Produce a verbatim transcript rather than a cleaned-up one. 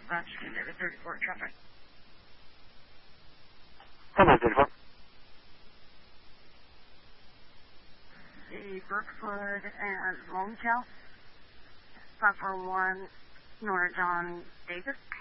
Dispatch, David thirty-four traffic. Hello, thirty-four. The Brookwood and Lone Cow, five four one, Nora John Davis.